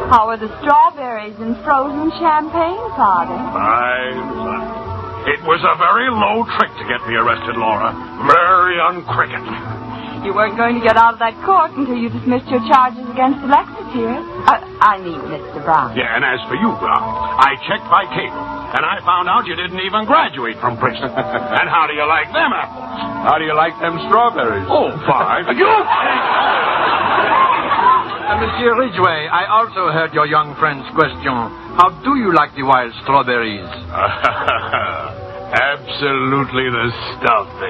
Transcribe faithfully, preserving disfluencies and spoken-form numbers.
How are the strawberries and frozen champagne, Father? Fine. It was a very low trick to get me arrested, Laura. Very uncricket. You weren't going to get out of that court until you dismissed your charges against Alexis here. Uh, I mean, Mister Brown. Yeah, and as for you, Brown, I checked by cable, and I found out you didn't even graduate from Princeton. And how do you like them apples? How do you like them strawberries? Oh, fine. You... Uh, Monsieur Ridgway, I also heard your young friend's question. How do you like the wild strawberries? Absolutely the stuff.